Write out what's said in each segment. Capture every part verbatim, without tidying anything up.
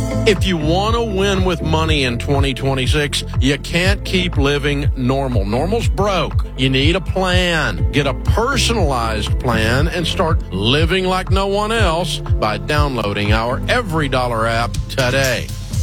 If you want to win with money in twenty twenty-six, you can't keep living normal. Normal's broke. You need a plan. Get a personalized plan and start living like no one else by downloading our Every Dollar app today.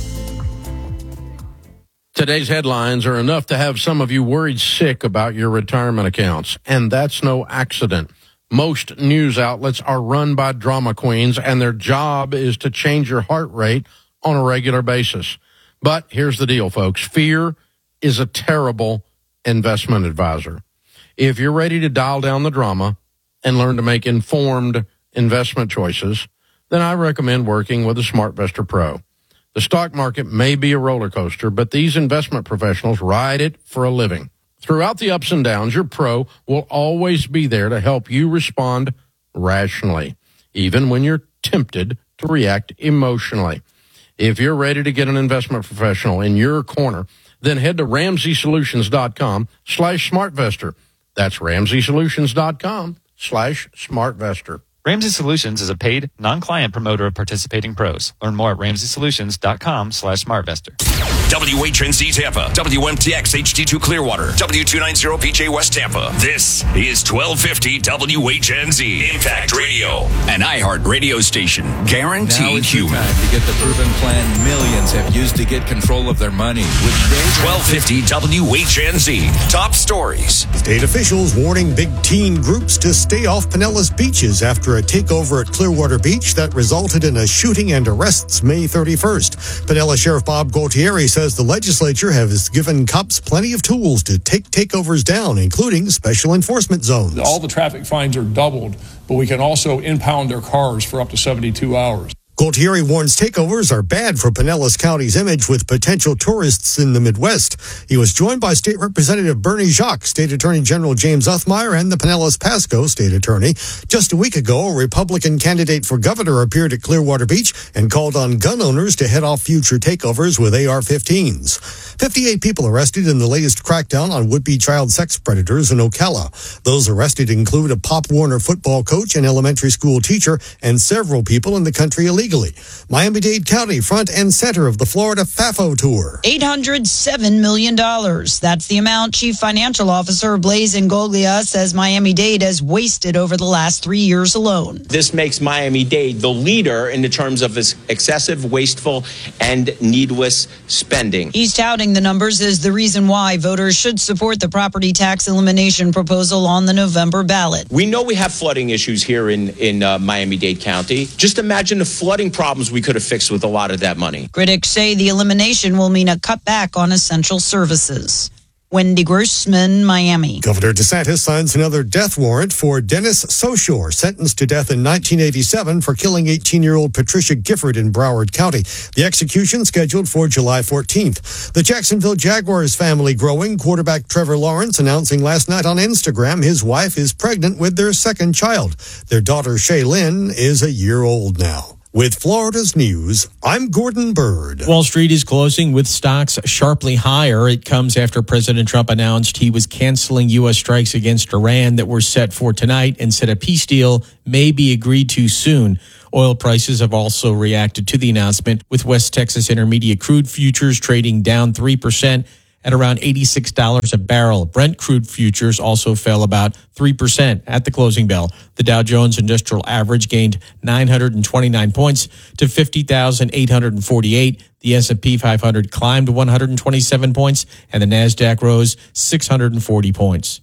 Today's headlines are enough to have some of you worried sick about your retirement accounts, and that's no accident. Most news outlets are run by drama queens, and their job is to change your heart rate on a regular basis. But here's the deal, folks. Fear is a terrible investment advisor. If you're ready to dial down the drama and learn to make informed investment choices, then I recommend working with a SmartVestor Pro. The stock market may be a roller coaster, but these investment professionals ride it for a living. Throughout the ups and downs, your pro will always be there to help you respond rationally, even when you're tempted to react emotionally. If you're ready to get an investment professional in your corner, then head to ramseysolutions.com slash smartvestor. That's ramseysolutions.com slash smartvestor. Ramsey Solutions is a paid, non-client promoter of participating pros. Learn more at ramseysolutions.com slash smartvestor. W H N Z Tampa, W M T X H D two Clearwater, W two ninety P J West Tampa. This is twelve fifty W H N Z Impact Radio, an iHeart radio station, guaranteed now is human. The time to get the proven plan millions have used to get control of their money. twelve fifty W H N Z, top stories. State officials warning big teen groups to stay off Pinellas beaches after a takeover at Clearwater Beach that resulted in a shooting and arrests May thirty-first. Pinellas Sheriff Bob Gualtieri says the legislature has given cops plenty of tools to take takeovers down, including special enforcement zones. All the traffic fines are doubled, but we can also impound their cars for up to seventy-two hours. Gualtieri warns takeovers are bad for Pinellas County's image with potential tourists in the Midwest. He was joined by State Representative Bernie Jacques, State Attorney General James Uthmeyer, and the Pinellas Pasco State Attorney. Just a week ago, a Republican candidate for governor appeared at Clearwater Beach and called on gun owners to head off future takeovers with A R fifteens. fifty-eight people arrested in the latest crackdown on would-be child sex predators in Ocala. Those arrested include a Pop Warner football coach, an elementary school teacher, and several people in the country illegally. Miami-Dade County, front and center of the Florida FAFO tour. eight hundred seven million dollars. That's the amount Chief Financial Officer Blaise Ingoglia says Miami-Dade has wasted over the last three years alone. This makes Miami-Dade the leader in the terms of this excessive, wasteful, and needless spending. He's touting the numbers as the reason why voters should support the property tax elimination proposal on the November ballot. We know we have flooding issues here in, in uh, Miami-Dade County. Just imagine the flooding problems we could have fixed with a lot of that money. Critics say the elimination will mean a cutback on essential services. Wendy Grossman, Miami. Governor DeSantis signs another death warrant for Dennis Soshore, sentenced to death in nineteen eighty-seven for killing eighteen-year-old Patricia Gifford in Broward County. The execution scheduled for July fourteenth. The Jacksonville Jaguars family growing. Quarterback Trevor Lawrence announcing last night on Instagram his wife is pregnant with their second child. Their daughter Shaylin is a year old now. With Florida's news, I'm Gordon Bird. Wall Street is closing with stocks sharply higher. It comes after President Trump announced he was canceling U S strikes against Iran that were set for tonight and said a peace deal may be agreed to soon. Oil prices have also reacted to the announcement, with West Texas Intermediate crude futures trading down three percent at around eighty-six dollars a barrel. Brent crude futures also fell about three percent at the closing bell. The Dow Jones Industrial Average gained nine hundred twenty-nine points to fifty thousand eight hundred forty-eight. The S and P five hundred climbed one hundred twenty-seven points, and the NASDAQ rose six hundred forty points.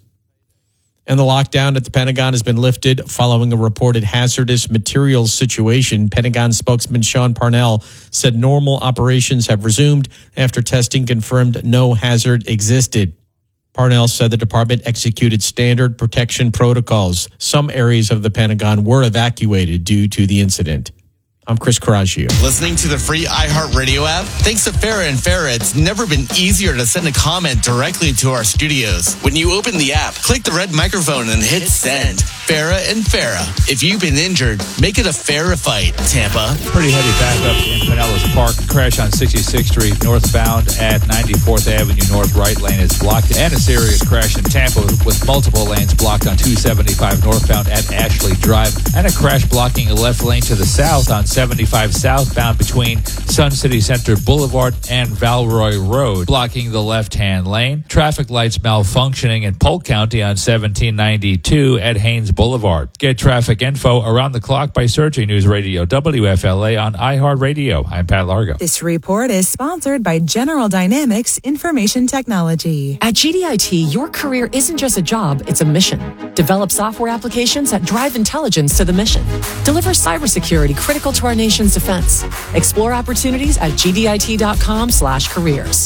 And the lockdown at the Pentagon has been lifted following a reported hazardous materials situation. Pentagon spokesman Sean Parnell said normal operations have resumed after testing confirmed no hazard existed. Parnell said the department executed standard protection protocols. Some areas of the Pentagon were evacuated due to the incident. I'm Chris Coraggio. Listening to the free iHeartRadio app? Thanks to Farah and Farah, it's never been easier to send a comment directly to our studios. When you open the app, click the red microphone and hit send. Farah and Farah. If you've been injured, make it a Farah fight, Tampa. Pretty heavy backup in Pinellas Park. Crash on sixty-sixth Street northbound at ninety-fourth Avenue North. Right lane is blocked. And a serious crash in Tampa with multiple lanes blocked on two seventy-five northbound at Ashley Drive. And a crash blocking a left lane to the south on seventy-five southbound between Sun City Center Boulevard and Valroy Road, blocking the left-hand lane. Traffic lights malfunctioning in Polk County on seventeen ninety-two at Haynes Boulevard. Get traffic info around the clock by searching News Radio W F L A on iHeartRadio. I'm Pat Largo. This report is sponsored by General Dynamics Information Technology. At G D I T, your career isn't just a job, it's a mission. Develop software applications that drive intelligence to the mission. Deliver cybersecurity critical to our nation's defense. Explore opportunities at G D I T dot com slash careers.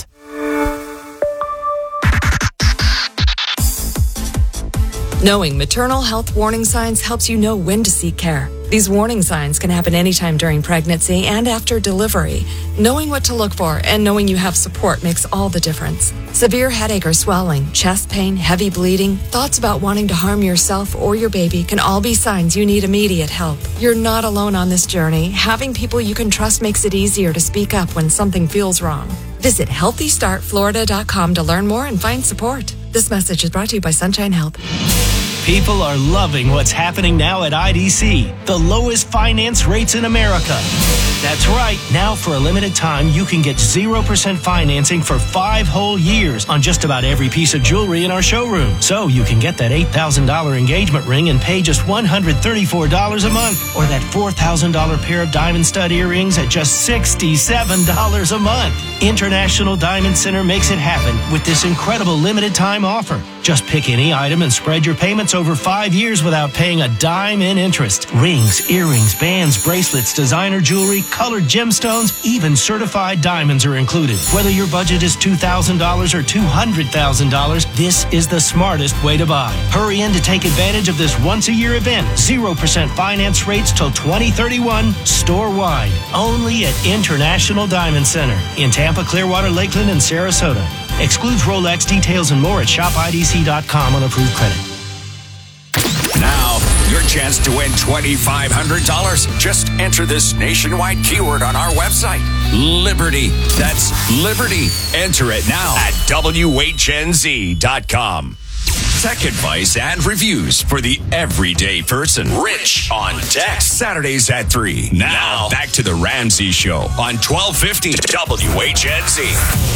Knowing maternal health warning signs helps you know when to seek care. These warning signs can happen anytime during pregnancy and after delivery. Knowing what to look for and knowing you have support makes all the difference. Severe headache or swelling, chest pain, heavy bleeding, thoughts about wanting to harm yourself or your baby can all be signs you need immediate help. You're not alone on this journey. Having people you can trust makes it easier to speak up when something feels wrong. Visit healthy start florida dot com to learn more and find support. This message is brought to you by Sunshine Health. People are loving what's happening now at I D C, the lowest finance rates in America. That's right. Now, for a limited time, you can get zero percent financing for five whole years on just about every piece of jewelry in our showroom. So you can get that eight thousand dollars engagement ring and pay just one hundred thirty-four dollars a month, or that four thousand dollars pair of diamond stud earrings at just sixty-seven dollars a month. International Diamond Center makes it happen with this incredible limited time offer. Just pick any item and spread your payments over five years without paying a dime in interest. Rings, earrings, bands, bracelets, designer jewelry, colored gemstones, even certified diamonds are included. Whether your budget is two thousand dollars or two hundred thousand dollars, this is the smartest way to buy. Hurry in to take advantage of this once-a-year event. zero percent finance rates till twenty thirty-one, store-wide. Only at International Diamond Center in Tampa, Clearwater, Lakeland, and Sarasota. Excludes Rolex. Details and more at shop I D C dot com on approved credit. Now, your chance to win twenty-five hundred dollars. Just enter this nationwide keyword on our website. Liberty. That's Liberty. Enter it now at W H N Z dot com. Tech advice and reviews for the everyday person. Rich on Tech. Saturdays at three. Now, back to the Ramsey Show on twelve fifty W H N Z.